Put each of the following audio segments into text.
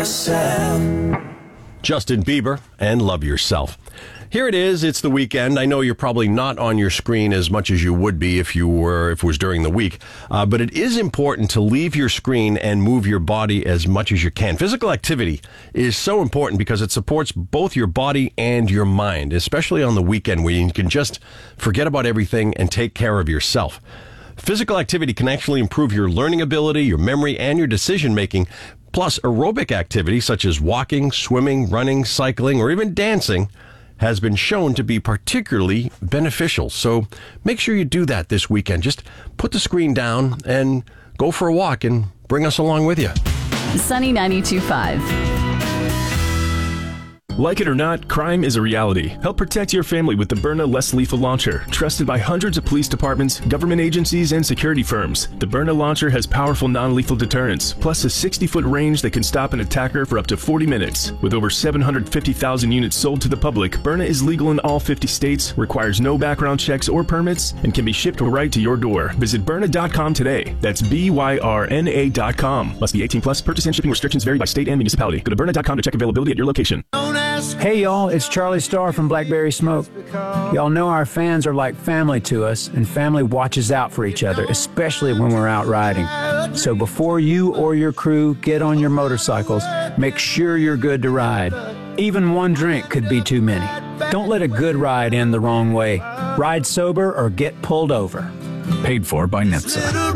Justin Bieber and Love Yourself. Here it is. It's the weekend. I know you're probably not on your screen as much as you would be if it was during the week. But it is important to leave your screen and move your body as much as you can. Physical activity is so important because it supports both your body and your mind, especially on the weekend where you can just forget about everything and take care of yourself. Physical activity can actually improve your learning ability, your memory, and your decision making. Plus, aerobic activity such as walking, swimming, running, cycling, or even dancing has been shown to be particularly beneficial. So make sure you do that this weekend. Just put the screen down and go for a walk and bring us along with you. Sunny 92.5. Like it or not, crime is a reality. Help protect your family with the Byrna Less Lethal Launcher, trusted by hundreds of police departments, government agencies, and security firms. The Byrna Launcher has powerful non-lethal deterrence, plus a 60-foot range that can stop an attacker for up to 40 minutes. With over 750,000 units sold to the public, Byrna is legal in all 50 states, requires no background checks or permits, and can be shipped right to your door. Visit Byrna.com today. That's BYRNA.com. Must be 18 plus. Purchase and shipping restrictions vary by state and municipality. Go to Byrna.com to check availability at your location. Hey y'all, it's Charlie Starr from Blackberry Smoke. Y'all know our fans are like family to us, and family watches out for each other, especially when we're out riding. So before you or your crew get on your motorcycles, make sure you're good to ride. Even one drink could be too many. Don't let a good ride end the wrong way. Ride sober or get pulled over. Paid for by NHTSA.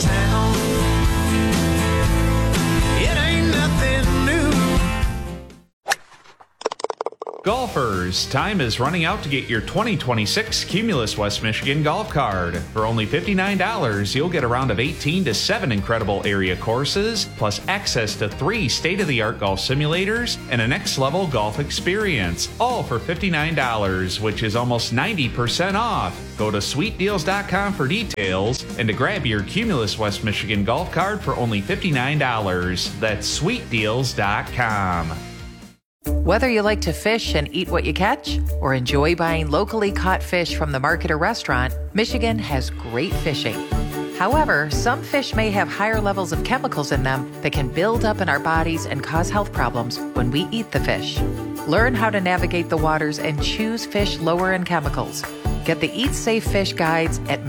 Golfers, time is running out to get your 2026 Cumulus West Michigan golf card. For only $59, you'll get a round of 18 to 7 incredible area courses, plus access to 3 state-of-the-art golf simulators and a next-level golf experience. All for $59, which is almost 90% off. Go to sweetdeals.com for details and to grab your Cumulus West Michigan golf card for only $59. That's sweetdeals.com. Whether you like to fish and eat what you catch, or enjoy buying locally caught fish from the market or restaurant, Michigan has great fishing. However, some fish may have higher levels of chemicals in them that can build up in our bodies and cause health problems when we eat the fish. Learn how to navigate the waters and choose fish lower in chemicals. Get the Eat Safe Fish guides at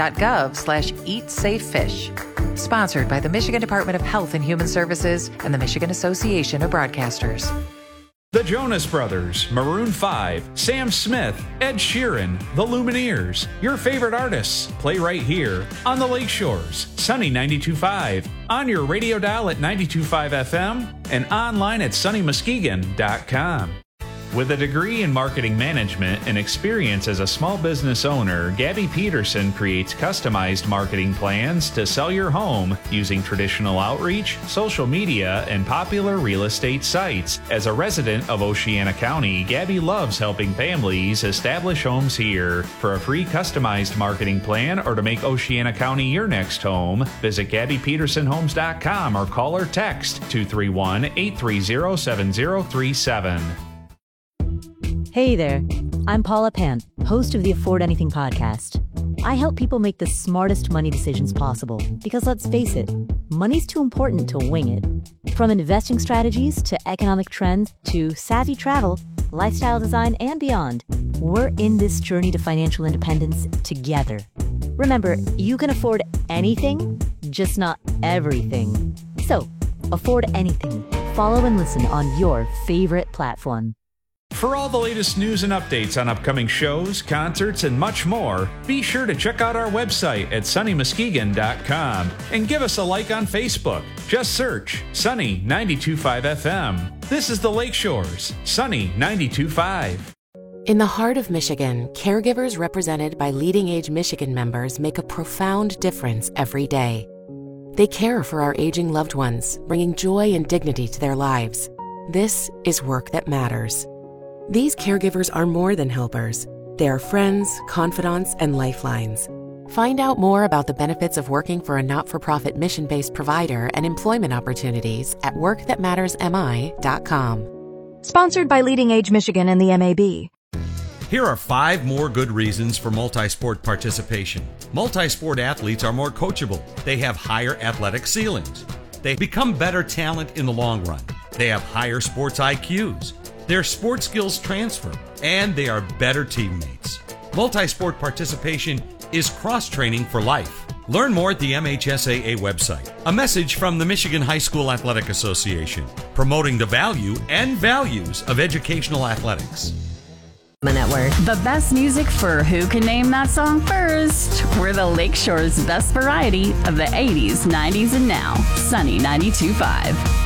michigan.gov/eatsafefish. Sponsored by the Michigan Department of Health and Human Services and the Michigan Association of Broadcasters. The Jonas Brothers, Maroon 5, Sam Smith, Ed Sheeran, The Lumineers, your favorite artists play right here on the Lakeshores, Sunny 92.5, on your radio dial at 92.5 FM, and online at sunnymuskegon.com. With a degree in marketing management and experience as a small business owner, Gabby Peterson creates customized marketing plans to sell your home using traditional outreach, social media, and popular real estate sites. As a resident of Oceana County, Gabby loves helping families establish homes here. For a free customized marketing plan or to make Oceana County your next home, visit GabbyPetersonHomes.com or call or text 231-830-7037. Hey there, I'm Paula Pant, host of the Afford Anything podcast. I help people make the smartest money decisions possible because let's face it, money's too important to wing it. From investing strategies to economic trends to savvy travel, lifestyle design, and beyond, we're in this journey to financial independence together. Remember, you can afford anything, just not everything. So, afford anything. Follow and listen on your favorite platform. For all the latest news and updates on upcoming shows, concerts, and much more, be sure to check out our website at sunnymuskegon.com and give us a like on Facebook. Just search Sunny 92.5 FM. This is the Lakeshores, Sunny 92.5. In the heart of Michigan, caregivers represented by Leading Age Michigan members make a profound difference every day. They care for our aging loved ones, bringing joy and dignity to their lives. This is work that matters. These caregivers are more than helpers. They are friends, confidants, and lifelines. Find out more about the benefits of working for a not-for-profit mission-based provider and employment opportunities at workthatmattersmi.com. Sponsored by Leading Age Michigan and the MAB. Here are 5 more good reasons for multi-sport participation. Multi-sport athletes are more coachable. They have higher athletic ceilings. They become better talent in the long run. They have higher sports IQs. Their sports skills transfer, and they are better teammates. Multi-sport participation is cross-training for life. Learn more at the MHSAA website. A message from the Michigan High School Athletic Association, promoting the value and values of educational athletics. Network. The best music for who can name that song first. We're the Lakeshore's best variety of the 80s, 90s, and now. Sunny 92.5.